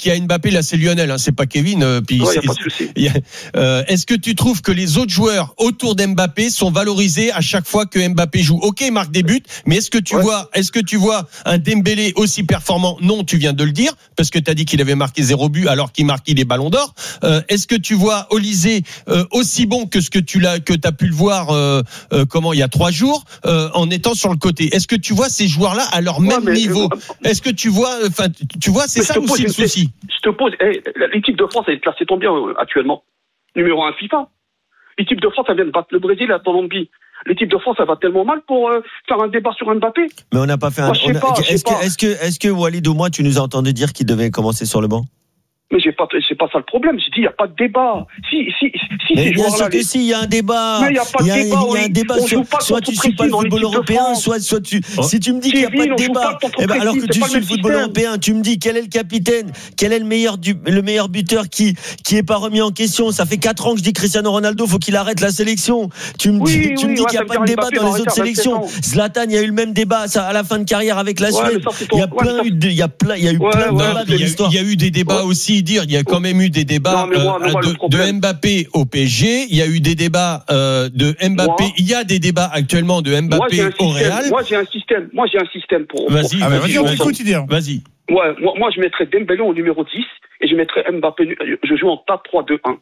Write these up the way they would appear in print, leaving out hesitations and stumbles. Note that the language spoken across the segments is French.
qui a Mbappé, là c'est Lionel, hein, c'est pas Kevin. Puis y a pas de souci. Est-ce que tu trouves que les autres joueurs autour d'Mbappé sont valorisés à chaque fois que Mbappé joue? Ok, il marque des buts, mais est-ce que tu vois un Dembélé aussi performant? Non, tu viens de le dire, parce que tu as dit qu'il avait marqué 0 but alors qu'il marque les ballons d'or. Est-ce que tu vois Olysée aussi bon que ce que tu as pu le voir il y a 3 jours en étant sur le côté? Est-ce que tu vois ces joueurs-là à leur même niveau? Est-ce que tu vois, c'est ça aussi le souci. Je te pose, l'équipe de France, elle est classée combien actuellement? Numéro 1 FIFA. L'équipe de France, elle vient de battre le Brésil à Colombie. L'équipe de France, elle va tellement mal pour faire un débat sur Mbappé. Mais on n'a pas fait un. Est-ce que Walid, au moins, tu nous as entendu dire qu'il devait commencer sur le banc? Mais c'est pas ça le problème. J'ai dit, il n'y a pas de débat. Mais bien sûr que si, il y a un débat. Mais il n'y a pas de débat. Il y a un débat. Soit tu suis pas le football européen, soit tu. Si tu me dis qu'il n'y a pas de débat, alors que tu suis le football européen, tu me dis quel est le capitaine, quel est le meilleur buteur qui est pas remis en question. Ça fait 4 ans que je dis Cristiano Ronaldo, faut qu'il arrête la sélection. Tu me dis qu'il n'y a pas de débat dans les autres sélections. Zlatan, il y a eu le même débat à la fin de carrière avec la Suède. Il y a eu plein de débats dans l'histoire. Il y a eu des débats aussi. Il y a quand même eu des débats de Mbappé au PSG. Il y a eu des débats de Mbappé. Il y a des débats actuellement de Mbappé au Real. Moi, j'ai un système pour. Vas-y, on t'écoute, dire. Vas-y. Ouais, moi, je mettrais Dembélé au numéro 10 et je mettrais Mbappé. Je joue en 4-3-2-1.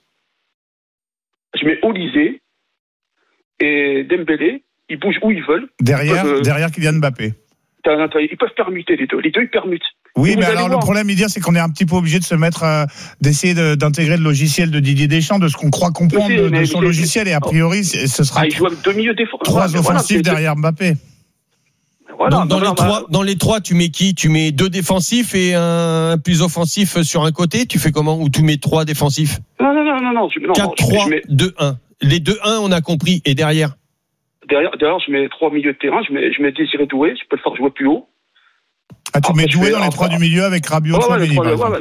Je mets Olysée et Dembélé. Ils bougent où ils veulent. Derrière Kylian Mbappé. Ils peuvent permuter les deux. Les deux, ils permutent. Oui, mais alors le problème, c'est qu'on est un petit peu obligé de se mettre, d'essayer d'intégrer le logiciel de Didier Deschamps, de ce qu'on croit comprendre de son logiciel, et a priori, ce sera il joue avec 2 milieux défensifs. 3 offensifs derrière Mbappé. Voilà, dans les 3, tu mets qui? Tu mets 2 défensifs et un plus offensif sur un côté? Tu fais comment? Ou tu mets 3 défensifs? Non. 4-3-2-1. Les 2-1, on a compris. Et derrière, je mets 3 milieux de terrain. Je mets Désiré Doué. Je peux le faire jouer plus haut. Ah, tu mets Doué dans les 3 du milieu avec Rabiot, Tchouaméni.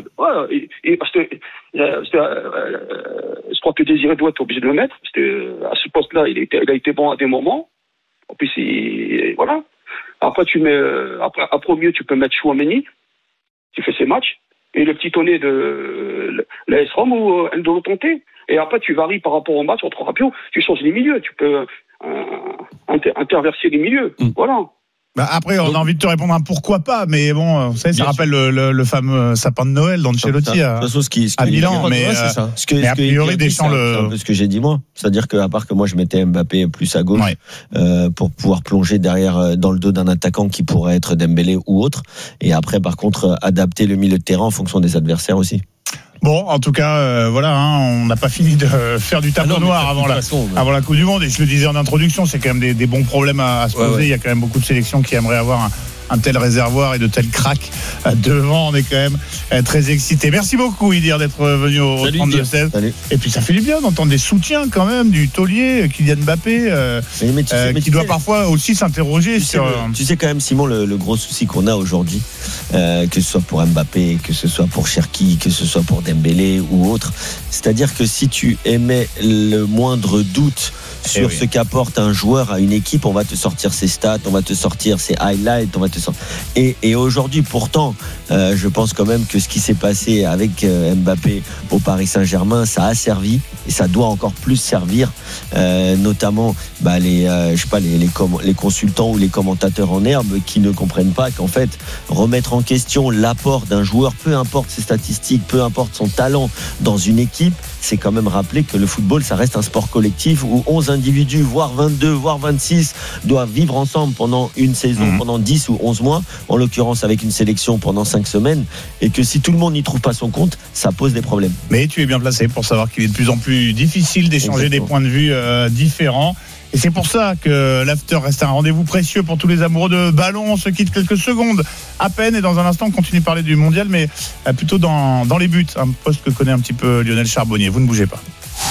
Je crois que Désiré Doué, t'es obligé de le mettre. Parce que à ce poste-là, il a été bon à des moments. En plus, voilà. Après, après au milieu, tu peux mettre Tchouaméni. Tu fais ses matchs. Et le petit tonnet de l'AS Rome ou N'Golo Kanté. Et après, tu varies par rapport au match entre Rabiot. Tu changes les milieux. Tu peux interverser les milieux. Voilà. Après, on a envie de te répondre un pourquoi pas, mais bon, vous savez, ça rappelle le fameux sapin de Noël d'Ancelotti à Milan, mais a priori, Deschamps un peu ce que j'ai dit moi. C'est-à-dire qu'à part que moi, je mettais Mbappé plus à gauche, pour pouvoir plonger derrière, dans le dos d'un attaquant qui pourrait être Dembélé ou autre. Et après, par contre, adapter le milieu de terrain en fonction des adversaires aussi. Bon, en tout cas, on n'a pas fini de faire du tableau noir avant la Coupe du Monde. Et je le disais en introduction, c'est quand même des bons problèmes à se poser. Il y a quand même beaucoup de sélections qui aimeraient avoir un tel réservoir et de tels cracks devant. On est quand même très excités. Merci beaucoup, Idir, d'être venu au 32-16. Et puis ça fait du bien d'entendre des soutiens quand même du taulier, Kylian Mbappé, qui doit parfois aussi s'interroger sur... Tu sais quand même, Simon, le gros souci qu'on a aujourd'hui, que ce soit pour Mbappé, que ce soit pour Cherki, que ce soit pour Dembélé ou autre, c'est-à-dire que si tu émets le moindre doute sur ce qu'apporte un joueur à une équipe, on va te sortir ses stats, on va te sortir ses highlights, on va te sortir... Et aujourd'hui, pourtant, je pense quand même que ce qui s'est passé avec Mbappé au Paris Saint-Germain, ça a servi et ça doit encore plus servir, notamment les consultants ou les commentateurs en herbe qui ne comprennent pas qu'en fait, remettre en question l'apport d'un joueur, peu importe ses statistiques, peu importe son talent dans une équipe, c'est quand même rappeler que le football, ça reste un sport collectif où 11 individus, voire 22, voire 26 doivent vivre ensemble pendant une saison, pendant 10 ou 11 mois, en l'occurrence avec une sélection pendant 5 semaines, et que si tout le monde n'y trouve pas son compte, ça pose des problèmes. Mais tu es bien placé pour savoir qu'il est de plus en plus difficile d'échanger des points de vue différents. Et c'est pour ça que l'After reste un rendez-vous précieux pour tous les amoureux de ballon. On se quitte quelques secondes à peine et dans un instant on continue de parler du mondial, mais plutôt dans les buts, un poste que connaît un petit peu Lionel Charbonnier. Vous ne bougez pas.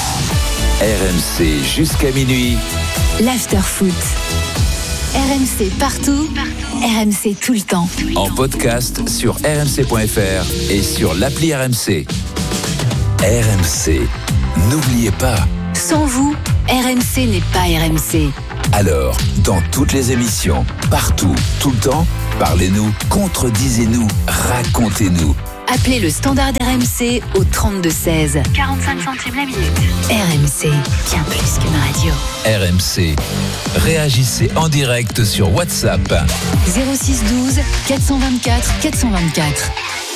RMC jusqu'à minuit. L'After Foot. RMC partout. RMC tout le temps. En podcast sur rmc.fr et sur l'appli RMC. RMC, n'oubliez pas. Sans vous, RMC n'est pas RMC. Alors, dans toutes les émissions, partout, tout le temps, parlez-nous, contredisez-nous, racontez-nous. Appelez le standard RMC au 32-16. 45 centimes la minute. RMC, bien plus qu'une radio. RMC. Réagissez en direct sur WhatsApp. 06 12 424 424.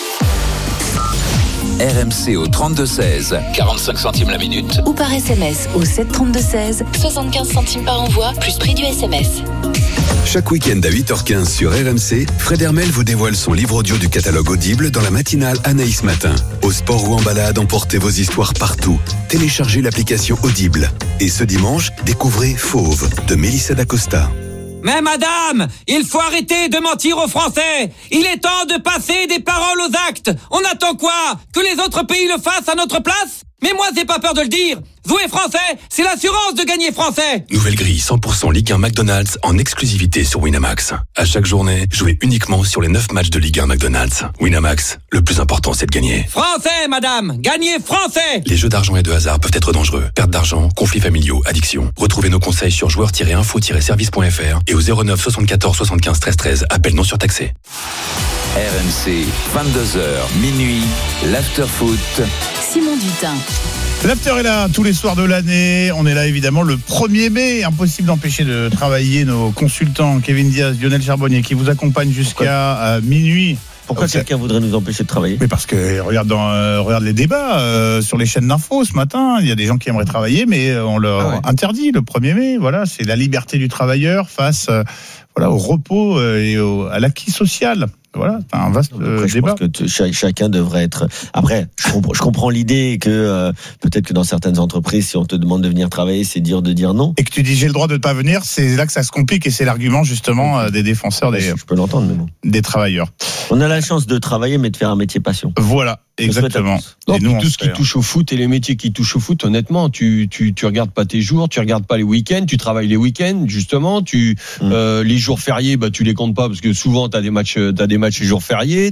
RMC au 32-16, 45 centimes la minute. Ou par SMS au 732-16, 75 centimes par envoi, plus prix du SMS. Chaque week-end à 8h15 sur RMC, Fred Hermel vous dévoile son livre audio du catalogue Audible dans la matinale Anaïs Matin. Au sport ou en balade, emportez vos histoires partout. Téléchargez l'application Audible. Et ce dimanche, découvrez Fauve de Mélissa D'Acosta. Mais madame, il faut arrêter de mentir aux Français. Il est temps de passer des paroles aux actes. On attend quoi? Que les autres pays le fassent à notre place? Mais moi, j'ai pas peur de le dire. Jouer français, c'est l'assurance de gagner français. Nouvelle grille 100% Ligue 1 McDonald's en exclusivité sur Winamax. À chaque journée, jouez uniquement sur les 9 matchs de Ligue 1 McDonald's. Winamax, le plus important, c'est de gagner. Français, madame. Gagnez français. Les jeux d'argent et de hasard peuvent être dangereux. Perte d'argent, conflits familiaux, addiction. Retrouvez nos conseils sur joueurs-info-service.fr et au 09 74 75 13 13. Appel non surtaxé. RMC, 22h, minuit, l'after-foot. Simon Dutin. L'after est là tous les soirs de l'année. On est là évidemment le 1er mai. Impossible d'empêcher de travailler nos consultants Kevin Diaz, Lionel Charbonnier qui vous accompagnent jusqu'à minuit. Pourquoi quelqu'un voudrait nous empêcher de travailler? Mais parce que regarde les débats sur les chaînes d'infos ce matin. Il y a des gens qui aimeraient travailler, mais on leur interdit le 1er mai. Voilà, c'est la liberté du travailleur face au repos et à l'acquis social. Voilà, c'est un vaste débat. Je pense que chacun devrait être. Après, je comprends l'idée que peut-être que dans certaines entreprises, si on te demande de venir travailler, c'est dur de dire non. Et que tu dis j'ai le droit de ne pas venir, c'est là que ça se complique et c'est l'argument justement des défenseurs Je peux l'entendre, mais bon. Des travailleurs. On a la chance de travailler, mais de faire un métier passion. Voilà. Exactement. Non, nous, tout ce qui touche au foot et les métiers qui touchent au foot, honnêtement, tu regardes pas tes jours, tu regardes pas les week-ends, tu travailles les week-ends, justement, les jours fériés, tu les comptes pas parce que souvent t'as des matchs les jours fériés,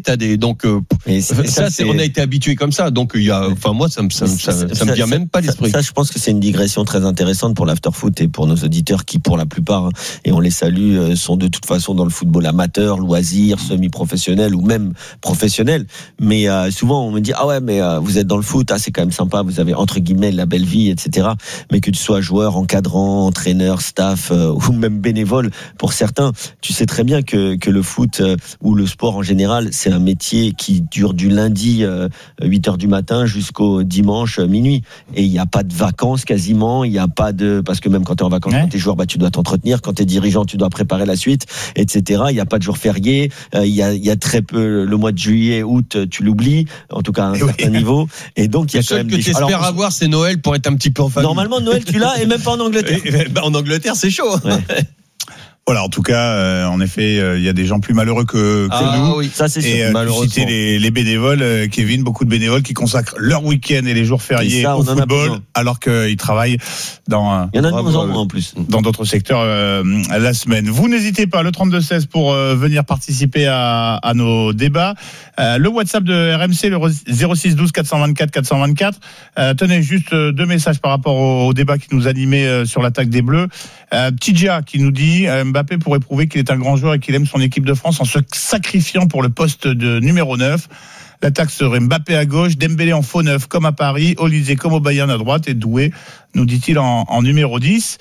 on a été habitué comme ça, donc moi ça me vient même pas l'esprit. Ça, je pense que c'est une digression très intéressante pour l'after-foot et pour nos auditeurs qui, pour la plupart, et on les salue, sont de toute façon dans le football amateur, loisir, semi-professionnel ou même professionnel, mais souvent on me dit vous êtes dans le foot, c'est quand même sympa, vous avez entre guillemets la belle vie, etc. Mais que tu sois joueur, encadrant, entraîneur, staff ou même bénévole, pour certains, tu sais très bien que le foot ou le sport en général, c'est un métier qui dure du lundi 8h du matin jusqu'au dimanche minuit. Et il n'y a pas de vacances quasiment, il n'y a pas de... Parce que même quand tu es en vacances, quand tu es joueur, tu dois t'entretenir, quand tu es dirigeant, tu dois préparer la suite, etc. Il n'y a pas de jour férié, il y a très peu, le mois de juillet, août, tu l'oublies, en tout cas à un certain niveau. Et donc il y a quand même que tu espères avoir, c'est Noël pour être un petit peu en famille. Normalement Noël tu l'as, et même pas en Angleterre. En Angleterre c'est chaud. Ouais. Voilà, en tout cas, en effet, il y a des gens plus malheureux que nous. Oui, ça c'est sûr. Et tu citais les bénévoles, Kevin, beaucoup de bénévoles qui consacrent leur week-end et les jours fériés au football, alors qu'ils travaillent dans. Il y en a de moins en moins en plus. Dans d'autres secteurs la semaine. Vous n'hésitez pas, le 32-16 pour venir participer à nos débats. Le WhatsApp de RMC, le 06 12 424 424. Tenez juste 2 messages par rapport au débat qui nous animait sur l'attaque des Bleus. Tidja qui nous dit Mbappé pourrait prouver qu'il est un grand joueur et qu'il aime son équipe de France en se sacrifiant pour le poste de numéro 9. L'attaque serait Mbappé à gauche, Dembélé en faux 9 comme à Paris, Olysée comme au Bayern à droite et Doué, nous dit-il, en numéro 10.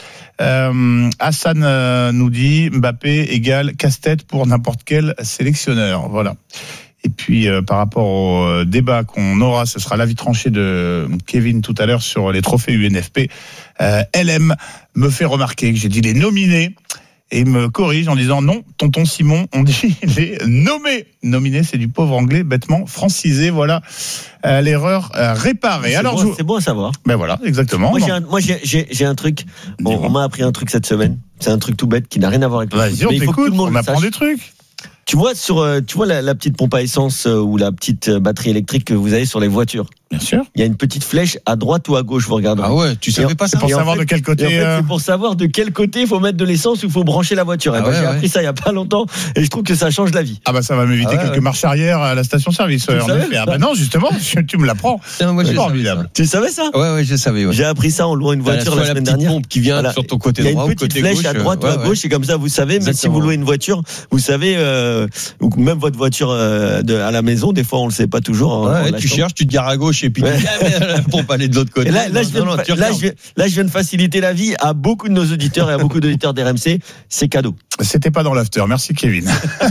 Hassan nous dit Mbappé égale casse-tête pour n'importe quel sélectionneur. Voilà. Et puis par rapport au débat qu'on aura, ce sera l'avis tranché de Kevin tout à l'heure sur les trophées UNFP. LM me fait remarquer que j'ai dit les nominés et il me corrige en disant non, tonton Simon, on dit les nommés. Nominés, c'est du pauvre anglais bêtement francisé. Voilà l'erreur réparée. C'est bon à savoir. Ben voilà, exactement. Moi j'ai un truc. On m'a appris un truc cette semaine. C'est un truc tout bête qui n'a rien à voir avec. Vas-y, on t'écoute. On apprend des trucs. Tu vois la petite pompe à essence ou la petite batterie électrique que vous avez sur les voitures. Bien sûr. Il y a une petite flèche à droite ou à gauche, vous regardez. Ah ouais, tu savais pas ça? Pour savoir de quel côté. C'est pour savoir de quel côté il faut mettre de l'essence ou il faut brancher la voiture. J'ai appris ça il y a pas longtemps et je trouve que ça change la vie. Ah bah ça va m'éviter quelques marches arrière à la station-service. En effet. Ah bah non, justement, tu me l'apprends. Moi, c'est formidable. Tu savais ça? Ouais, je savais. Ouais. J'ai appris ça en louant une voiture la semaine dernière. Pompe qui vient sur ton côté droit ou côté gauche. Il y a une petite flèche à droite ou à gauche et comme ça vous savez. Mais si vous louez une voiture, vous savez, ou même votre voiture à la maison, des fois on le sait pas toujours. Tu cherches, tu te gares à gauche et puis pour pas aller de l'autre côté. Là, je viens de faciliter la vie à beaucoup de nos auditeurs et à beaucoup d'auditeurs d'RMC. C'est cadeau. C'était pas dans l'after. Merci Kevin.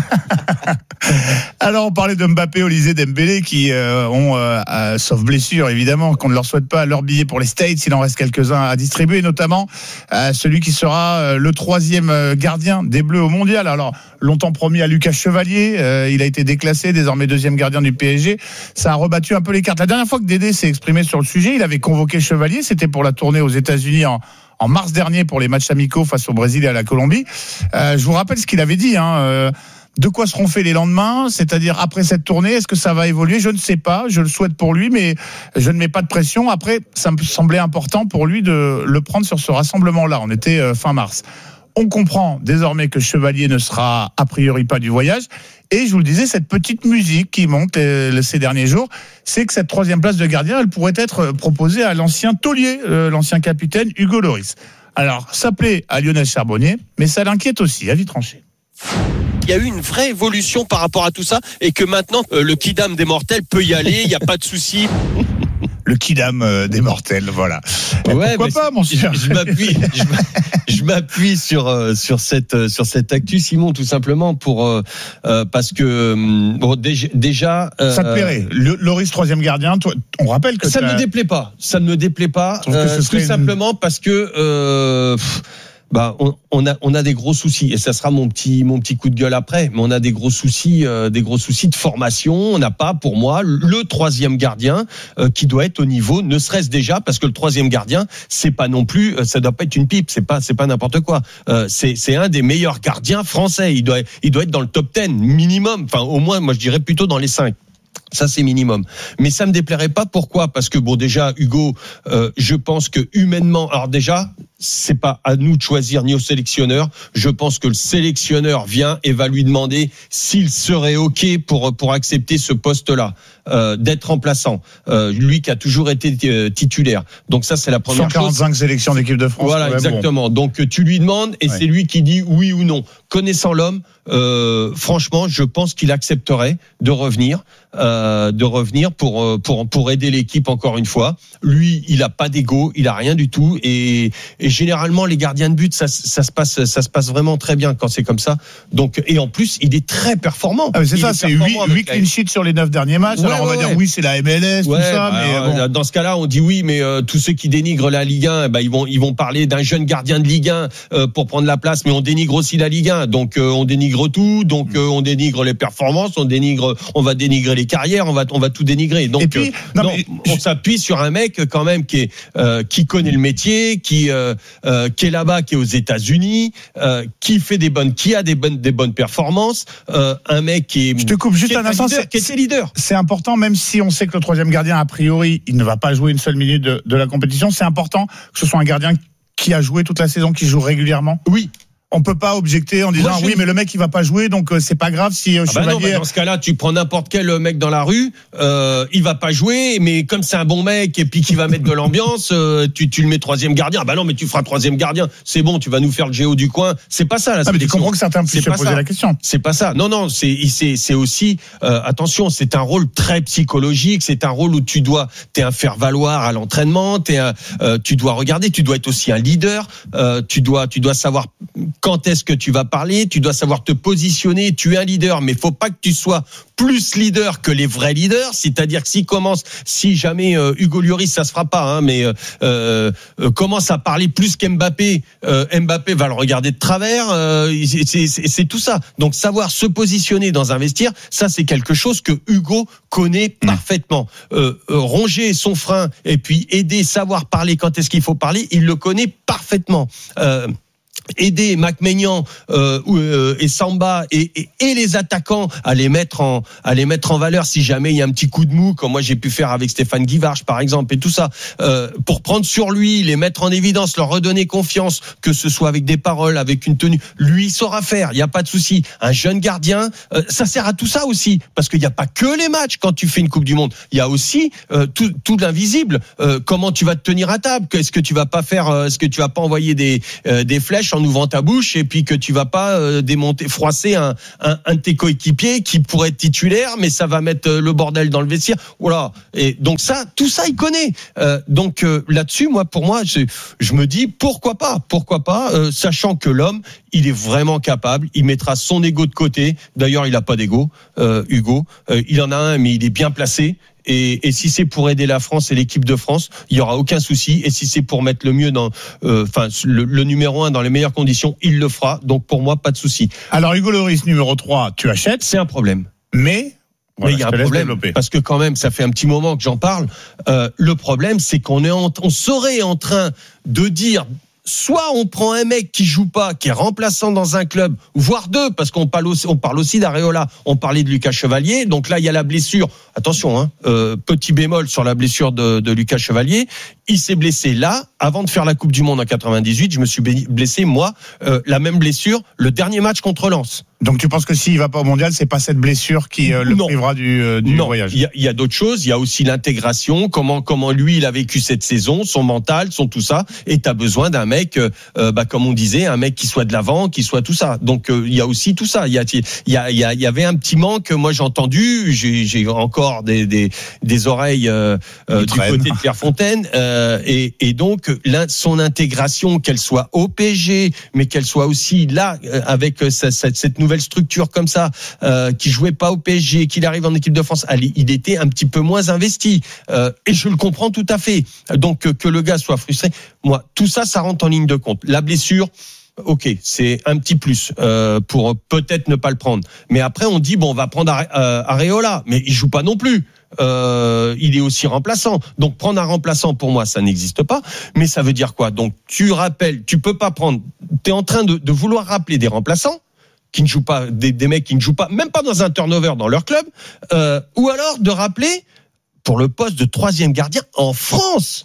Alors on parlait de Mbappé, Olysée, Dembélé qui ont, sauf blessure évidemment, qu'on ne leur souhaite pas, leur billet pour les States. Il en reste quelques-uns à distribuer, notamment celui qui sera le 3e gardien des Bleus au Mondial. Alors longtemps promis à Lucas Chevalier, il a été déclassé, désormais 2e gardien du PSG. Ça a rebattu un peu les cartes. La dernière fois que Dédé s'est exprimé sur le sujet, il avait convoqué Chevalier, c'était pour la tournée aux États-Unis en mars dernier pour les matchs amicaux face au Brésil et à la Colombie. Je vous rappelle ce qu'il avait dit. De quoi seront faits les lendemains, c'est-à-dire après cette tournée, est-ce que ça va évoluer? Je ne sais pas, je le souhaite pour lui, mais je ne mets pas de pression. Après, ça me semblait important pour lui de le prendre sur ce rassemblement-là. On était fin mars. On comprend désormais que Chevalier ne sera a priori pas du voyage. Et je vous le disais, cette petite musique qui monte ces derniers jours, c'est que cette 3e place de gardien, elle pourrait être proposée à l'ancien taulier, l'ancien capitaine Hugo Lloris. Alors, ça plaît à Lionel Charbonnier, mais ça l'inquiète aussi, avis tranché. Il y a eu une vraie évolution par rapport à tout ça et que maintenant le Kidam des mortels peut y aller, il n'y a pas de souci. Le Kidam des mortels, voilà. Ouais, pourquoi pas, mon cher? Je m'appuie sur cette actu, Simon, tout simplement parce que bon, déjà. Ça te plairait? Loris 3e gardien, toi, on rappelle que ça ne me déplaît pas. Ça ne me déplaît pas. Tout simplement parce que. On a des gros soucis et ça sera mon petit coup de gueule après, mais on a des gros soucis de formation. On n'a pas, pour moi, le 3e gardien qui doit être au niveau, ne serait-ce déjà parce que le 3e gardien, c'est pas non plus, ça doit pas être une pipe, c'est pas n'importe quoi. C'est un des meilleurs gardiens français. Il doit être dans le top 10 minimum. Enfin, au moins, moi je dirais plutôt dans les 5. Ça, c'est minimum. Mais ça me déplairait pas. Pourquoi? Parce que bon, déjà, Hugo, je pense que humainement, alors déjà, c'est pas à nous de choisir ni au sélectionneur. Je pense que le sélectionneur vient et va lui demander s'il serait OK pour accepter ce poste-là, d'être remplaçant. Lui qui a toujours été titulaire. Donc ça, c'est la première 145 chose. sélections d'équipe de France. Voilà, exactement. Bon. Donc tu lui demandes et c'est lui qui dit oui ou non. Connaissant l'homme, franchement, je pense qu'il accepterait de revenir pour aider l'équipe encore une fois. Lui, il a pas d'ego, il a rien du tout et généralement les gardiens de but ça se passe vraiment très bien quand c'est comme ça. Donc et en plus, il est très performant. C'est ça, c'est 8 clean sheets sur les 9 derniers matchs. Ouais, alors on va dire oui, c'est la MLS tout ça, mais bon. Dans ce cas-là, on dit oui, mais tous ceux qui dénigrent la Ligue 1, ils vont parler d'un jeune gardien de Ligue 1 pour prendre la place, mais on dénigre aussi la Ligue 1. Donc on dénigre tout, donc on dénigre les performances, on va dénigrer les carrières, on va tout dénigrer. Donc puis, on s'appuie sur un mec quand même qui connaît le métier, qui est là-bas, qui est aux États-Unis, qui a des bonnes performances, un mec qui est. Je te coupe juste un instant. Qui est leader. C'est important, même si on sait que le 3e gardien a priori, il ne va pas jouer une seule minute de la compétition. C'est important que ce soit un gardien qui a joué toute la saison, qui joue régulièrement. Oui. On peut pas objecter en disant oui, mais le mec il va pas jouer, donc c'est pas grave si Chevalier. Dans ce cas-là, tu prends n'importe quel mec dans la rue, il va pas jouer, mais comme c'est un bon mec et puis qui va mettre de l'ambiance, tu le mets 3e gardien. Non, mais tu feras 3e gardien. C'est bon, tu vas nous faire le géo du coin. C'est pas ça la sélection. Mais tu comprends que certains puissent se poser la question. C'est pas ça. Non, c'est aussi attention, c'est un rôle très psychologique. C'est un rôle où t'es un faire valoir à l'entraînement. Tu dois regarder. Tu dois être aussi un leader. Tu dois savoir quand est-ce que tu vas parler, tu dois savoir te positionner, tu es un leader, mais faut pas que tu sois plus leader que les vrais leaders, c'est-à-dire que si jamais Hugo Lloris, ça se fera pas, mais commence à parler plus qu'Mbappé, Mbappé va le regarder de travers, c'est tout ça. Donc savoir se positionner dans un vestiaire, ça c'est quelque chose que Hugo connaît parfaitement. Ronger son frein et puis aider, savoir parler quand est-ce qu'il faut parler, il le connaît parfaitement. aider McMaignan et Samba et les attaquants à les mettre en valeur si jamais il y a un petit coup de mou, comme moi j'ai pu faire avec Stéphane Guivarch par exemple, et tout ça, pour prendre sur lui, les mettre en évidence, leur redonner confiance, que ce soit avec des paroles, avec une tenue, lui il saura faire, il n'y a pas de souci. Un jeune gardien, ça sert à tout ça aussi, parce qu'il n'y a pas que les matchs quand tu fais une Coupe du Monde, il y a aussi tout l'invisible, comment tu vas te tenir à table, est-ce que tu vas pas envoyer des flèches en ouvrant ta bouche, et puis que tu vas pas froisser un de tes coéquipiers qui pourrait être titulaire, mais ça va mettre le bordel dans le vestiaire. Voilà. Et donc tout ça il connaît. Donc là-dessus, pour moi, je me dis pourquoi pas, sachant que l'homme, il est vraiment capable, il mettra son ego de côté. D'ailleurs, il a pas d'ego, Hugo. Il en a un, mais il est bien placé. Et si c'est pour aider la France et l'équipe de France, il y aura aucun souci. Et si c'est pour mettre le mieux le numéro 1 dans les meilleures conditions, il le fera. Donc pour moi, pas de souci. Alors Hugo Lloris, numéro 3, tu achètes? C'est un problème. Mais il y a un problème, parce que quand même, ça fait un petit moment que j'en parle. Le problème, c'est qu'on serait en train de dire, soit on prend un mec qui joue pas, qui est remplaçant dans un club, voire deux, parce qu'on parle aussi d'Areola, on parlait de Lucas Chevalier, donc là il y a la blessure. Attention, petit bémol sur la blessure de Lucas Chevalier. Il s'est blessé là, avant de faire la Coupe du Monde en 98. Je me suis blessé, moi, la même blessure, le dernier match contre Lens. Donc tu penses que s'il va pas au mondial, c'est pas cette blessure qui le privera du voyage? Il y a d'autres choses. Il y a aussi l'intégration, comment lui il a vécu cette saison, son mental, son tout ça. Et t'as besoin d'un mec, comme on disait, un mec qui soit de l'avant, qui soit tout ça. Donc il y a aussi tout ça. Il y avait un petit manque. Moi j'ai entendu, j'ai encore des oreilles du côté de Clairefontaine, et donc son intégration, qu'elle soit au PSG, mais qu'elle soit aussi là avec cette nouvelle structure comme ça, qui jouait pas au PSG, qu'il arrive en équipe de France, il était un petit peu moins investi, et je le comprends tout à fait. Donc que le gars soit frustré, moi tout ça rentre en ligne de compte. La blessure, ok, c'est un petit plus pour peut-être ne pas le prendre. Mais après on dit on va prendre Areola, mais il joue pas non plus. Il est aussi remplaçant. Donc prendre un remplaçant, pour moi ça n'existe pas. Mais ça veut dire quoi? Donc tu peux pas prendre. T'es en train de vouloir rappeler des remplaçants qui ne jouent pas, des mecs qui ne jouent pas, même pas dans un turnover dans leur club, ou alors de rappeler pour le poste de 3e gardien en France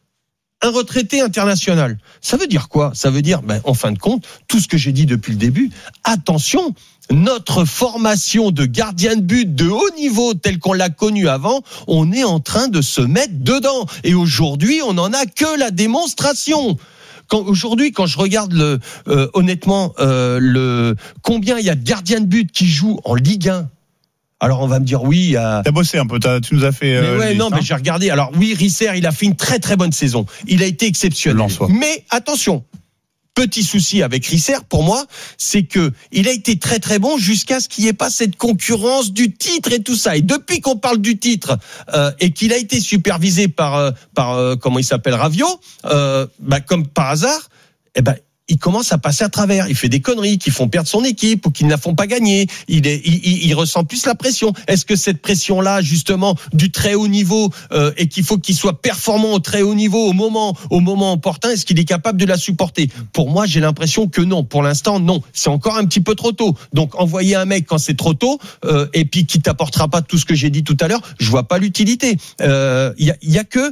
un retraité international. Ça veut dire quoi? Ça veut dire, en fin de compte, tout ce que j'ai dit depuis le début, attention, notre formation de gardien de but de haut niveau telle qu'on l'a connue avant, on est en train de se mettre dedans. Et aujourd'hui, on n'en a que la démonstration. Aujourd'hui, quand je regarde honnêtement, combien il y a de gardiens de but qui jouent en Ligue 1. Alors on va me dire oui. T'as bossé un peu, tu nous as fait. Mais j'ai regardé. Alors oui, Risser, il a fait une très très bonne saison. Il a été exceptionnel. Mais attention, petit souci avec Risser pour moi, c'est que il a été très très bon jusqu'à ce qu'il n'y ait pas cette concurrence du titre et tout ça. Et depuis qu'on parle du titre et qu'il a été supervisé par comment il s'appelle, Raviot, comme par hasard, il commence à passer à travers. Il fait des conneries qui font perdre son équipe ou qui ne la font pas gagner. Il ressent plus la pression. Est-ce que cette pression-là, justement, du très haut niveau, et qu'il faut qu'il soit performant au très haut niveau au moment opportun, est-ce qu'il est capable de la supporter? Pour moi, j'ai l'impression que non. Pour l'instant, non. C'est encore un petit peu trop tôt. Donc, envoyer un mec quand c'est trop tôt, et puis qui t'apportera pas tout ce que j'ai dit tout à l'heure, je vois pas l'utilité. Il y a que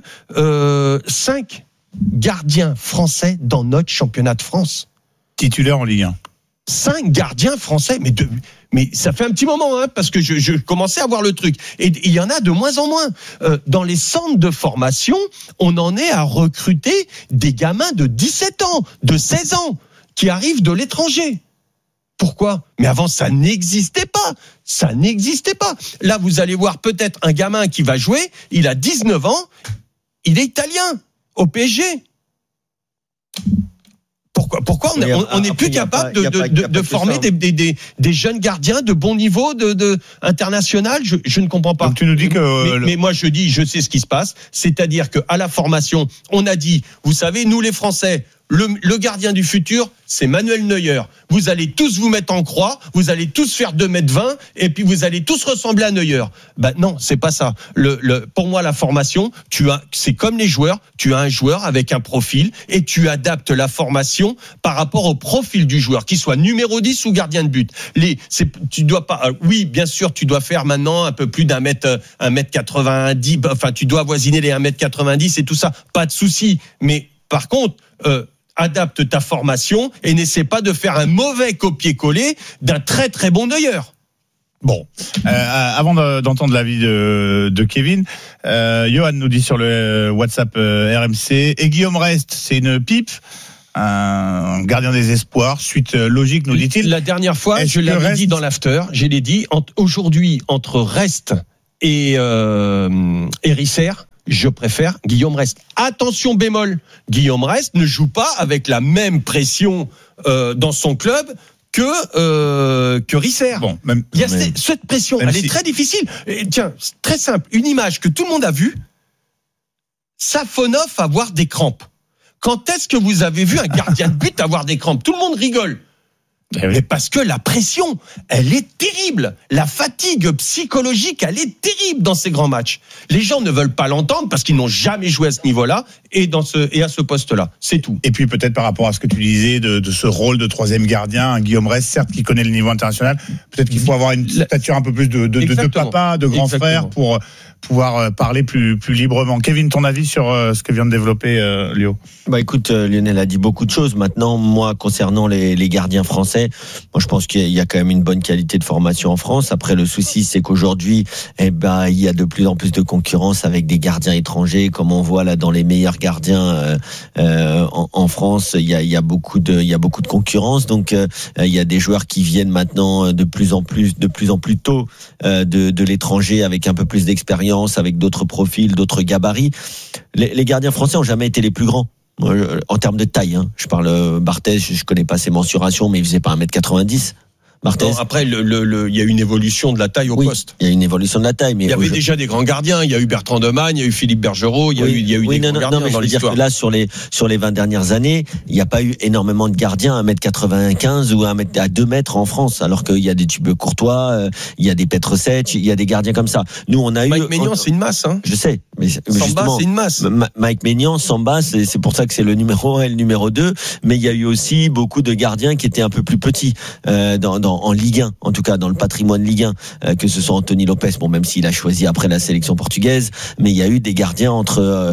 5 gardiens français dans notre championnat de France. Titulaire en Ligue 1. 5 gardiens français, mais ça fait un petit moment, parce que je commençais à voir le truc. Et il y en a de moins en moins. Dans les centres de formation, on en est à recruter des gamins de 17 ans, de 16 ans, qui arrivent de l'étranger. Pourquoi? Mais avant, ça n'existait pas. Ça n'existait pas. Là, vous allez voir peut-être un gamin qui va jouer, il a 19 ans, il est italien. Au PSG. Pourquoi on n'est plus capable de former des jeunes gardiens de bon niveau, de international? Je ne comprends pas. Donc tu nous dis que mais moi je sais ce qui se passe, c'est-à-dire que à la formation, on a dit, vous savez, nous les Français, le gardien du futur, c'est Manuel Neuer. Vous allez tous vous mettre en croix, vous allez tous faire 2m20 et puis vous allez tous ressembler à Neuer. Non, c'est pas ça. Pour moi, la formation, c'est comme les joueurs. Tu as un joueur avec un profil et tu adaptes la formation par rapport au profil du joueur, qu'il soit numéro 10 ou gardien de but. Tu dois pas. Oui, bien sûr, tu dois faire maintenant un peu plus d'1m90. Enfin, tu dois avoisiner les 1m90 et tout ça. Pas de souci. Mais par contre, adapte ta formation et n'essaie pas de faire un mauvais copier-coller d'un très très bon Neuer. Bon, avant d'entendre l'avis de Kevin, Johan nous dit sur le WhatsApp RMC, et Guillaume Rest, c'est une pipe, un gardien des espoirs, suite logique, nous dit-il. La dernière fois, je l'avais dit dans l'after, je l'ai dit, aujourd'hui, entre Rest et Risser, je préfère Guillaume Rest. Attention bémol, Guillaume Rest ne joue pas avec la même pression dans son club que Risser. Bon, il y a cette pression, elle est très difficile. Et tiens, c'est très simple, une image que tout le monde a vue, Safonov avoir des crampes. Quand est-ce que vous avez vu un gardien de but avoir des crampes ? Tout le monde rigole. Mais parce que la pression, elle est terrible. La fatigue psychologique, elle est terrible dans ces grands matchs. Les gens ne veulent pas l'entendre parce qu'ils n'ont jamais joué à ce niveau-là et à ce poste-là. C'est tout. Et puis peut-être par rapport à ce que tu disais de ce rôle de troisième gardien, Guillaume Rest, certes, qui connaît le niveau international, peut-être qu'il faut avoir une stature un peu plus de papa, de grand frère pour pouvoir parler plus librement. Kevin, ton avis sur ce que vient de développer Léo ? Écoute, Lionel a dit beaucoup de choses. Maintenant, moi, concernant les gardiens français, moi, je pense qu'il y a quand même une bonne qualité de formation en France. Après, le souci, c'est qu'aujourd'hui, il y a de plus en plus de concurrence avec des gardiens étrangers, comme on voit là dans les meilleurs gardiens en France. Il y a beaucoup de concurrence. Donc, il y a des joueurs qui viennent maintenant de plus en plus tôt de l'étranger, avec un peu plus d'expérience, avec d'autres profils, d'autres gabarits. Les gardiens français ont jamais été les plus grands. En termes de taille, je parle Barthez, je connais pas ses mensurations, mais il faisait pas 1m90. Barthez. Non, après, il y a une évolution de la taille au poste. Il y a une évolution de la taille, mais il y avait déjà des grands gardiens. Il y a eu Bertrand Demagne, il y a eu Philippe Bergerot, il y a eu des grands gardiens dans l'histoire. Là, sur les 20 dernières années, il n'y a pas eu énormément de gardiens à 1m95 ou à 2 mètres en France, alors qu'il y a des Thibaut Courtois, il y a des Petrosec, il y a des gardiens comme ça. Nous, on a Mike Maignan, c'est une masse, Je sais, mais Samba, c'est une masse. Mike Maignan, Samba, c'est pour ça que c'est le numéro 1 et le numéro 2. Mais il y a eu aussi beaucoup de gardiens qui étaient un peu plus petits en Ligue 1. En tout cas, dans le patrimoine Ligue 1, que ce soit Anthony Lopez, même s'il a choisi après la sélection portugaise, mais il y a eu des gardiens entre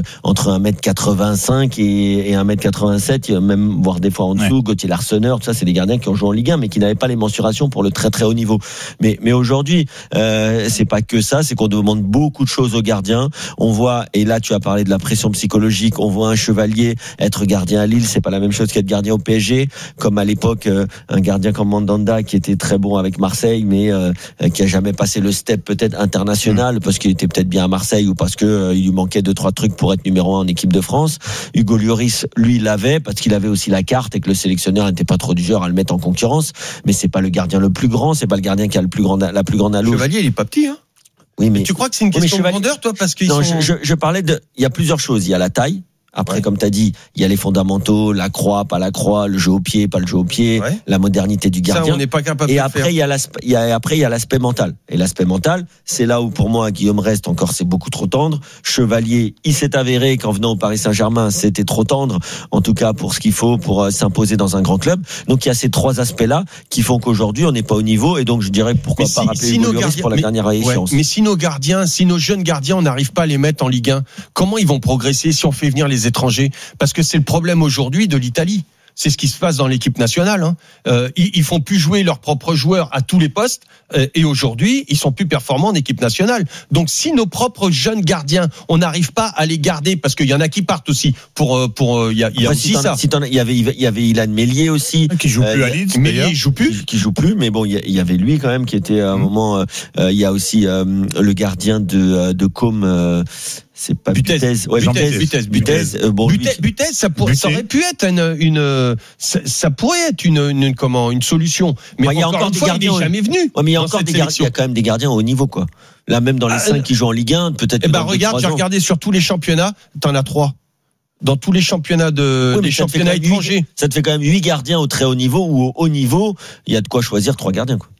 1m85 et 1m87, même voire des fois en dessous, Gauthier Larsonneur, tout ça, c'est des gardiens qui ont joué en Ligue 1, mais qui n'avaient pas les mensurations pour le très très haut niveau. Mais aujourd'hui, c'est pas que ça, c'est qu'on demande beaucoup de choses aux gardiens. On voit, et là tu as parlé de la pression psychologique, on voit un Chevalier être gardien à Lille, c'est pas la même chose qu'être gardien au PSG, comme à l'époque un gardien comme Mandanda qui était très bon avec Marseille, mais qui a jamais passé le step peut-être international parce qu'il était peut-être bien à Marseille ou parce que il lui manquait 2-3 trucs pour être numéro 1 en équipe de France. Hugo Lloris, lui, l'avait parce qu'il avait aussi la carte et que le sélectionneur n'était pas trop du genre à le mettre en concurrence. Mais c'est pas le gardien le plus grand, c'est pas le gardien qui a la plus grande allouche. Chevalier, il est pas petit, Oui, mais tu crois que c'est une question de grandeur, toi, parce qu'ils je parlais il y a plusieurs choses. Il y a la taille. Après, comme tu as dit, il y a les fondamentaux, la croix, pas la croix, le jeu au pied, pas le jeu au pied, la modernité du gardien. Ça, on n'est pas capable de faire. Et après, il y a l'aspect mental. Et l'aspect mental, c'est là où, pour moi, Guillaume Rest, encore, c'est beaucoup trop tendre. Chevalier, il s'est avéré qu'en venant au Paris Saint-Germain, c'était trop tendre. En tout cas, pour ce qu'il faut pour s'imposer dans un grand club. Donc, il y a ces trois aspects-là qui font qu'aujourd'hui, on n'est pas au niveau. Et donc, je dirais, pourquoi pas rappeler Hugo Lloris pour la dernière échéance. Mais si nos jeunes gardiens, on n'arrive pas à les mettre en Ligue 1, comment ils vont progresser si on fait venir les étrangers? Parce que c'est le problème aujourd'hui de l'Italie. C'est ce qui se passe dans l'équipe nationale. Ils font plus jouer leurs propres joueurs à tous les postes et aujourd'hui, ils sont plus performants en équipe nationale. Donc, si nos propres jeunes gardiens, on n'arrive pas à les garder, parce qu'il y en a qui partent aussi. Il y a aussi ça. Il y avait Ilan Meslier aussi, qui joue plus à Leeds. Meslier, il joue plus. Qui joue plus, mais bon, il y avait lui quand même qui était à un moment. Il y a aussi le gardien de Com. C'est pas Butez. Butez, ça aurait pu être ça pourrait être une solution. Mais il y a encore des gardiens, il n'est jamais venu. Ouais, mais il y a encore des gardiens, il y a quand même des gardiens au haut niveau, quoi. Là, même dans les 5 qui jouent en Ligue 1, peut-être. Regarde, j'ai regardé sur tous les championnats, t'en as 3. dans tous les championnats les championnats étrangers. Ça te fait quand même 8 gardiens au très haut niveau ou au haut niveau. Il y a de quoi choisir 3 gardiens, quoi.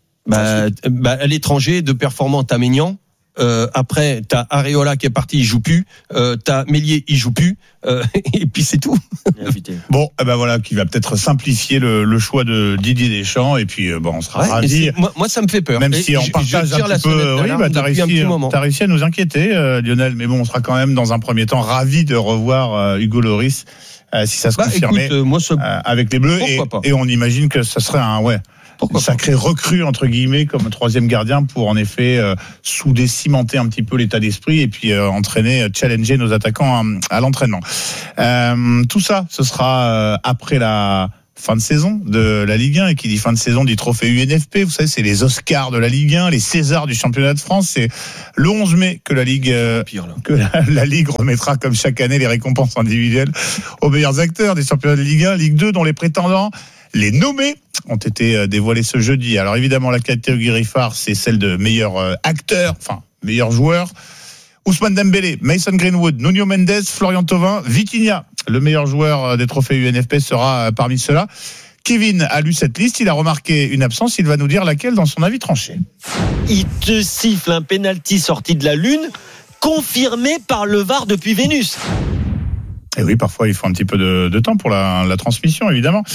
À l'étranger, de performants, t'as Maignan. Après, t'as Areola qui est parti, il joue plus. T'as Meslier, il joue plus. Et puis c'est tout. Bon, voilà, qui va peut-être simplifier le choix de Didier Deschamps. Et puis, on sera ravis. Moi, ça me fait peur. Même si on partage un petit peu. Oui, t'as réussi à nous inquiéter, Lionel. Mais bon, on sera quand même dans un premier temps ravis de revoir Hugo Lloris si ça se confirmait avec les Bleus. Et on imagine que ça serait une sacrée recrue entre guillemets comme troisième gardien pour en effet souder, cimenter un petit peu l'état d'esprit et puis entraîner, challenger nos attaquants à l'entraînement. Tout ça, ce sera après la fin de saison de la Ligue 1, et qui dit fin de saison dit trophée UNFP. Vous savez, c'est les Oscars de la Ligue 1, les Césars du championnat de France. C'est le 11 mai que la Ligue la Ligue remettra comme chaque année les récompenses individuelles aux meilleurs acteurs des championnats de Ligue 1, Ligue 2, dont les prétendants, les nommés, ont été dévoilés ce jeudi. Alors évidemment, la catégorie phare, c'est celle de meilleur acteur, meilleur joueur. Ousmane Dembélé, Mason Greenwood, Nuno Mendes, Florian Thauvin, Vitinha. Le meilleur joueur des trophées UNFP sera parmi ceux-là. Kevin a lu cette liste, il a remarqué une absence, il va nous dire laquelle dans son avis tranché. Il te siffle un penalty sorti de la Lune, confirmé par le VAR depuis Vénus. Et oui, parfois il faut un petit peu de temps pour la transmission, évidemment.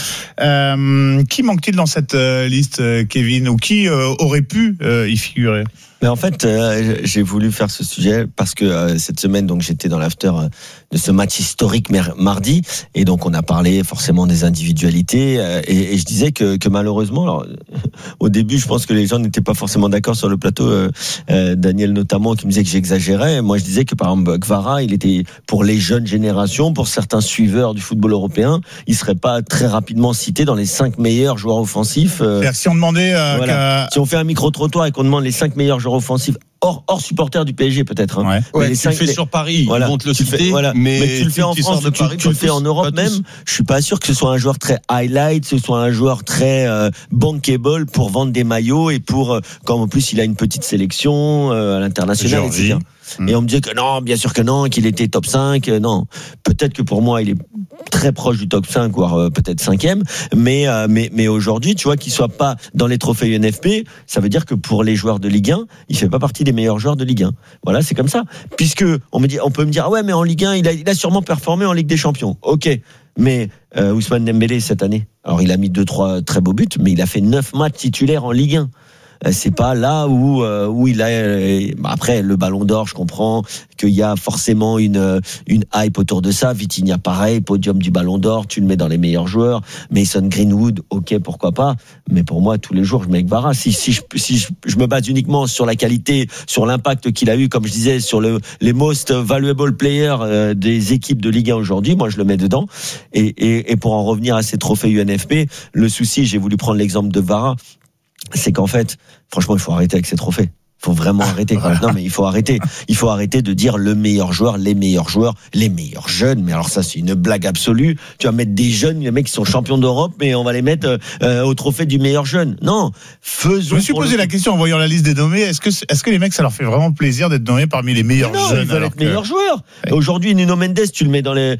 Qui manque-t-il dans cette liste, Kevin, ou qui aurait pu y figurer ? Mais en fait, j'ai voulu faire ce sujet parce que cette semaine, donc j'étais dans l'after de ce match historique mardi, et donc on a parlé forcément des individualités, et je disais que malheureusement, alors au début, je pense que les gens n'étaient pas forcément d'accord sur le plateau, Daniel notamment, qui me disait que j'exagérais. Moi, je disais que par exemple Kvara, il était pour les jeunes générations, pour certains suiveurs du football européen, il serait pas très rapidement cité dans les 5 meilleurs joueurs offensifs. Si on demandait, si on fait un micro-trottoir et qu'on demande les 5 meilleurs joueurs offensifs hors supporters du PSG peut-être. Tu le fais sur Paris, ils vont te le citer. Mais tu le fais en France, tu le fais en Europe même. Je suis pas sûr que ce soit un joueur très highlight, que ce soit un joueur très bankable pour vendre des maillots et pour, comme en plus il a une petite sélection à l'international, etc. Et on me disait que non, bien sûr que non, qu'il était top 5. Non, peut-être que pour moi il est très proche du top 5, voire peut-être 5e, mais aujourd'hui, tu vois, qu'il soit pas dans les trophées UNFP, ça veut dire que pour les joueurs de Ligue 1, il fait pas partie des meilleurs joueurs de Ligue 1. Voilà, c'est comme ça. Puisque on peut me dire, ouais, mais en Ligue 1, il a sûrement performé en Ligue des Champions. Ok. Mais Ousmane Dembélé cette année, alors il a mis 2-3 très beaux buts, mais il a fait 9 matchs titulaires en Ligue 1. C'est pas là où il a après le Ballon d'Or, je comprends qu'il y a forcément une hype autour de ça. Vitinha pareil, podium du Ballon d'Or, tu le mets dans les meilleurs joueurs. Mason Greenwood, ok, pourquoi pas, mais pour moi tous les jours je mets Kvara. Si je me base uniquement sur la qualité, sur l'impact qu'il a eu, comme je disais, sur les most valuable players des équipes de Ligue 1 aujourd'hui, moi je le mets dedans. Et pour en revenir à ces trophées UNFP, le souci, j'ai voulu prendre l'exemple de Kvara, c'est qu'en fait, franchement, il faut arrêter avec ces trophées. Il faut vraiment arrêter. Voilà. Non, mais il faut arrêter. Il faut arrêter de dire le meilleur joueur, les meilleurs jeunes. Mais alors ça, c'est une blague absolue. Tu vas mettre des jeunes, les mecs qui sont champions d'Europe, mais on va les mettre au trophée du meilleur jeune. Non, faisons. Je me suis posé la question en voyant la liste des nommés. Est-ce que les mecs, ça leur fait vraiment plaisir d'être nommés parmi les meilleurs jeunes? Ils veulent être meilleurs joueurs. Ouais. Aujourd'hui, Nuno Mendes, tu le mets dans les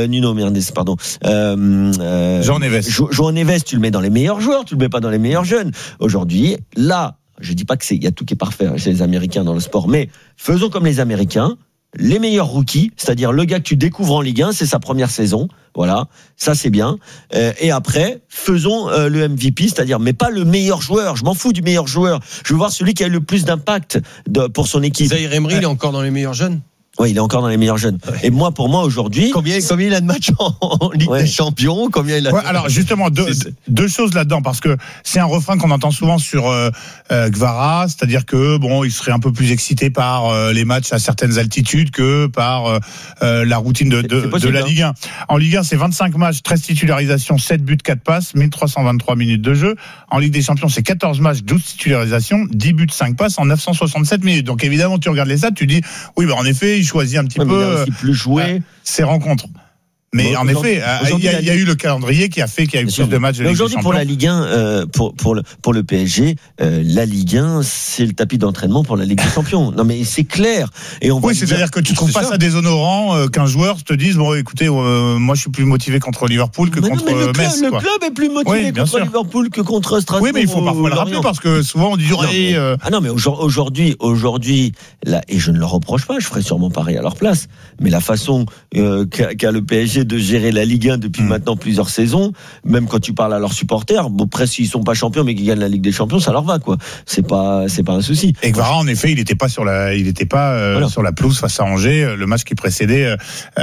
João Neves. João Neves, tu le mets dans les meilleurs joueurs. Tu le mets pas dans les meilleurs jeunes. Aujourd'hui, là. Je dis pas que il y a tout qui est parfait chez les Américains dans le sport, mais faisons comme les Américains, les meilleurs rookies, c'est-à-dire le gars que tu découvres en Ligue 1, c'est sa première saison, voilà, ça c'est bien. Et après, faisons le MVP, c'est-à-dire, mais pas le meilleur joueur. Je m'en fous du meilleur joueur. Je veux voir celui qui a eu le plus d'impact pour son équipe. Zaïre Emery, il est encore dans les meilleurs jeunes. Oui, il est encore dans les meilleurs jeunes. Ouais. Et pour moi aujourd'hui, combien il a de matchs en Ligue des Champions, combien il a. Ouais, alors justement deux choses là-dedans, parce que c'est un refrain qu'on entend souvent sur Kvara, c'est-à-dire que il serait un peu plus excité par les matchs à certaines altitudes que par la routine de la Ligue 1. En Ligue 1, c'est 25 matchs, 13 titularisations, 7 buts, 4 passes, 1323 minutes de jeu. En Ligue des Champions, c'est 14 matchs, 12 titularisations, 10 buts, 5 passes en 967 minutes. Donc évidemment, tu regardes les stats, tu dis oui, en effet, il choisit un petit peu plus joué ses rencontres. Mais en effet, il y a eu le calendrier qui a eu plus de matchs de Ligue des Champions. Aujourd'hui, pour la Ligue 1, pour le PSG, la Ligue 1, c'est le tapis d'entraînement pour la Ligue des Champions. Non, mais c'est clair. Et c'est-à-dire que tu trouves pas ça déshonorant qu'un joueur te dise bon, écoutez, moi je suis plus motivé contre Liverpool que contre Metz. Le club est plus motivé contre Liverpool que contre Strasbourg. Oui, mais il faut parfois le rappeler parce que souvent on dit Ah non, mais aujourd'hui, là, et je ne leur reproche pas, je ferai sûrement pareil à leur place. Mais la façon qu'a le PSG de gérer la Ligue 1 depuis maintenant plusieurs saisons, même quand tu parles à leurs supporters, bon, presque s'ils sont pas champions mais qu'ils gagnent la Ligue des Champions, ça leur va, quoi. C'est pas un souci. Et Kvara, en effet, il n'était pas sur la pelouse face à Angers, le match qui précédait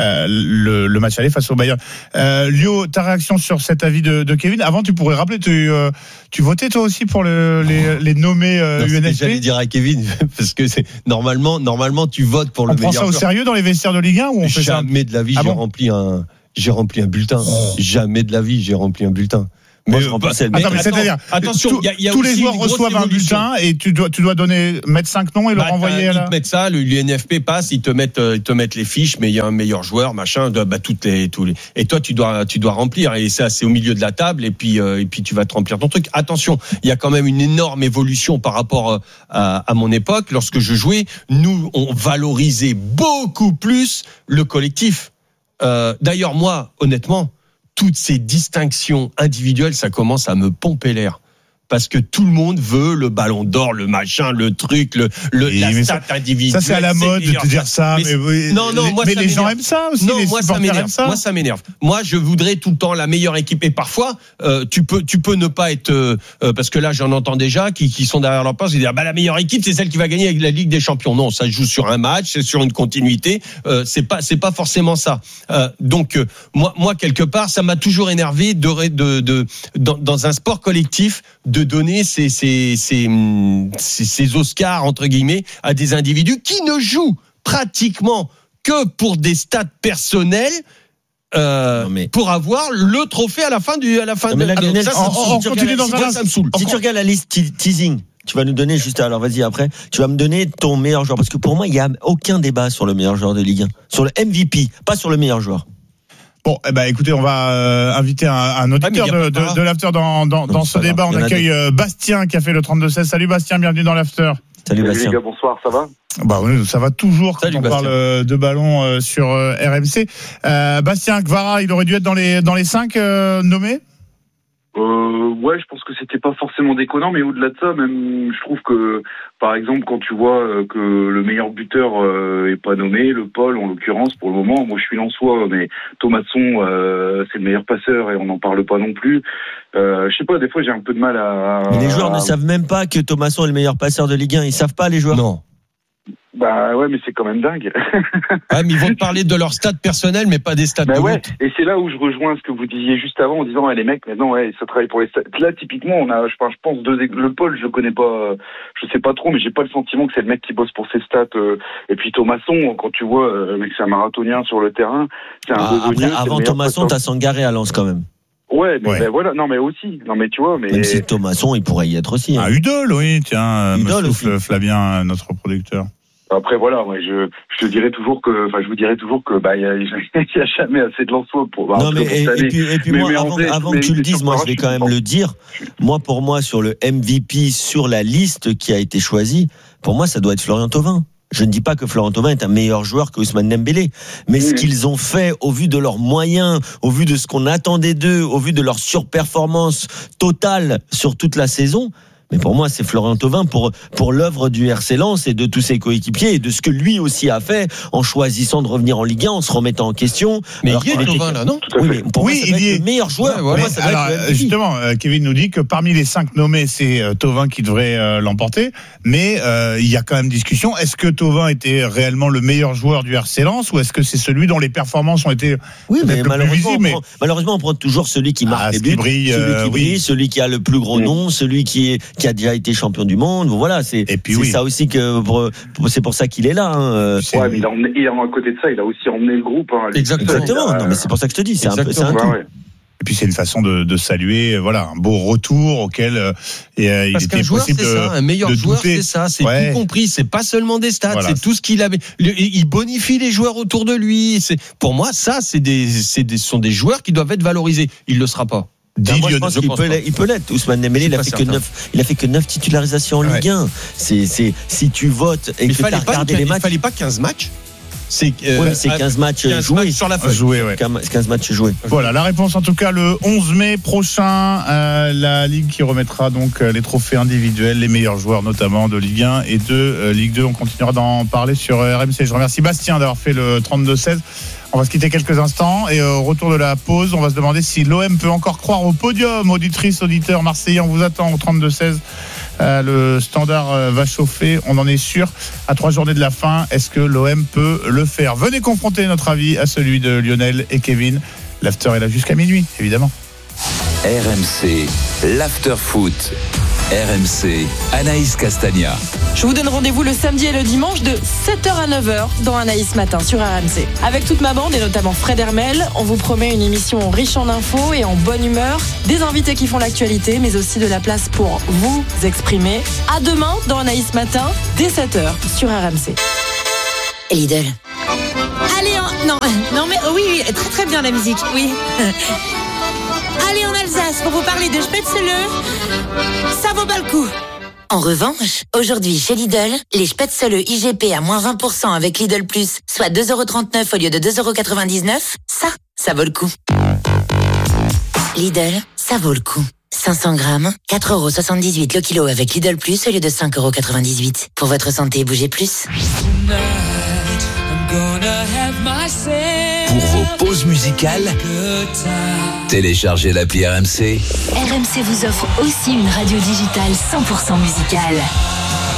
le match aller face au Bayern. Lio, ta réaction sur cet avis de Kevin? Avant, tu pourrais rappeler, tu votais toi aussi pour les nommés UNFP? J'allais dire à Kevin parce que c'est normalement tu votes pour le meilleur. On prend ça au sérieux dans les vestiaires de Ligue 1 ou on fait ça? Jamais de la vie j'ai rempli un bulletin. Jamais de la vie j'ai rempli un bulletin. Mais c'est-à-dire, attention, tous les joueurs reçoivent un bulletin et tu dois mettre 5 noms et le renvoyer à la. Ils te mettent ça, l'UNFP passe, ils te mettent les fiches, mais il y a un meilleur joueur, machin, et toi tu dois remplir, et ça c'est au milieu de la table, et puis tu vas te remplir ton truc. Attention, il y a quand même une énorme évolution par rapport à mon époque. Lorsque je jouais, nous on valorisait beaucoup plus le collectif. D'ailleurs, moi, honnêtement, toutes ces distinctions individuelles, ça commence à me pomper l'air. Parce que tout le monde veut le ballon d'or, le machin, le truc, la stat individuelle. Ça, c'est à la mode de te dire ça. Mais les gens aiment ça aussi. Non, moi, ça m'énerve. Moi, je voudrais tout le temps la meilleure équipe. Et parfois, tu peux ne pas être, parce que là, j'en entends déjà qui sont derrière leur poste, ils disent, la meilleure équipe, c'est celle qui va gagner avec la Ligue des Champions. Non, ça se joue sur un match, c'est sur une continuité. C'est pas forcément ça. Donc, moi, quelque part, ça m'a toujours énervé dans un sport collectif, de donner ces Oscars entre guillemets à des individus qui ne jouent pratiquement que pour des stats personnels. Pour avoir le trophée à la fin de on continue dans un instant. Si tu regardes la liste teasing, tu vas nous donner tu vas me donner ton meilleur joueur, parce que pour moi il y a aucun débat sur le meilleur joueur de Ligue 1, sur le MVP, pas sur le meilleur joueur. Bon, écoutez, on va inviter un auditeur de l'after dans ce débat. On accueille Bastien qui a fait le 32-16. Salut Bastien, bienvenue dans l'after. Salut Bastien. Les gars, bonsoir, ça va? Oui, ça va toujours quand on parle de ballon sur RMC. Bastien, Kvara, il aurait dû être dans les 5 nommés? Ouais, je pense que c'était pas forcément déconnant, mais au-delà de ça, même, je trouve que, par exemple, quand tu vois que le meilleur buteur est pas nommé, le Paul, en l'occurrence, pour le moment, moi je suis Lensois, mais Thomasson, c'est le meilleur passeur et on n'en parle pas non plus. Je sais pas, des fois j'ai un peu de mal à. Mais les joueurs ne savent même pas que Thomasson est le meilleur passeur de Ligue 1, ils savent pas, les joueurs. Non. Ouais, mais c'est quand même dingue. Mais ils vont te parler de leurs stats personnels, mais pas des stats de ouais. route. Et c'est là où je rejoins ce que vous disiez juste avant en disant les mecs maintenant ça travaille pour les stats. Là typiquement on a je pense le Paul je le connais pas, je sais pas trop, mais j'ai pas le sentiment que c'est le mec qui bosse pour ses stats. Et puis Thomasson, quand tu vois mec, c'est un marathonien sur le terrain, c'est un besogneux. Avant Thomasson, t'as Sangaré à Lens quand même. Ouais, mais voilà, non mais aussi, non mais tu vois, mais même si Thomasson il pourrait y être aussi. Un Udol, oui, tiens, me souffle Flavien, notre producteur. Après voilà, moi je vous dirais toujours que il y a jamais assez de Lensois pour. Non mais et puis moi avant que tu le dises, moi je vais quand même le dire. Pour moi sur le MVP, sur la liste qui a été choisie, pour moi ça doit être Florian Thauvin. Je ne dis pas que Florian Thauvin est un meilleur joueur que Ousmane Dembélé, mais ce qu'ils ont fait au vu de leurs moyens, au vu de ce qu'on attendait d'eux, au vu de leur surperformance totale sur toute la saison. Mais pour moi, c'est Florian Thauvin pour l'œuvre du RC Lens et de tous ses coéquipiers et de ce que lui aussi a fait en choisissant de revenir en Ligue 1, en se remettant en question. Mais il y est Thauvin là, non? Oui, mais pour moi, ça va être le meilleur joueur. Justement, Kevin nous dit que parmi les 5 nommés, c'est Thauvin qui devrait l'emporter. Mais il y a quand même discussion. Est-ce que Thauvin était réellement le meilleur joueur du RC Lens ou est-ce que c'est celui dont les performances ont été mais malheureusement, on prend toujours celui qui marque les buts, celui qui a le plus gros nom, celui qui a déjà été champion du monde. Voilà, c'est ça aussi que c'est pour ça qu'il est là. Ouais, mais à côté de ça, il a aussi emmené le groupe. Exactement. Non, mais c'est pour ça que je te dis, c'est un peu tout. Et puis c'est une façon de saluer, voilà, un beau retour auquel il était joueur, possible c'est ça, un meilleur joueur, douter. c'est ça, c'est Ouais. tout compris, c'est pas seulement des stats, Voilà. c'est tout ce qu'il avait. Il bonifie les joueurs autour de lui. Pour moi, ça, sont des joueurs qui doivent être valorisés. Il le sera pas. Moi, je pense qu'il peut l'être. Ousmane Dembélé, il a fait que 9 titularisations en Ligue 1. Si tu votes et que tu as regardé les matchs. Il fallait pas 15 matchs. C'est 15 matchs joués. Sur la feuille. 15 matchs joués. Voilà, la réponse en tout cas le 11 mai prochain, la Ligue qui remettra donc les trophées individuels, les meilleurs joueurs notamment de Ligue 1 et de Ligue 2. On continuera d'en parler sur RMC. Je remercie Bastien d'avoir fait le 32-16. On va se quitter quelques instants et au retour de la pause, on va se demander si l'OM peut encore croire au podium. Auditrices, auditeurs marseillais, on vous attend au 32-16. Le standard va chauffer, on en est sûr. À 3 journées de la fin, est-ce que l'OM peut le faire? Venez confronter notre avis à celui de Lionel et Kevin. L'after est là jusqu'à minuit, évidemment. RMC, l'after foot. RMC, Anaïs Castagna. Je vous donne rendez-vous le samedi et le dimanche de 7h à 9h dans Anaïs Matin sur RMC. Avec toute ma bande et notamment Fred Hermel, on vous promet une émission riche en infos et en bonne humeur, des invités qui font l'actualité, mais aussi de la place pour vous exprimer. À demain dans Anaïs Matin, dès 7h sur RMC. Lidl. Allez, non mais oui, très très bien la musique, oui. Allez en Alsace pour vous parler de Spätzle. Ça vaut pas le coup. En revanche, aujourd'hui chez Lidl, les Spätzle IGP à moins 20% avec Lidl Plus, soit 2,39€ au lieu de 2,99€, ça vaut le coup. Lidl, ça vaut le coup. 500 grammes, 4,78€ le kilo avec Lidl Plus au lieu de 5,98€. Pour votre santé, bougez plus. Pour vos pauses musicales, téléchargez l'appli RMC. RMC vous offre aussi une radio digitale 100% musicale.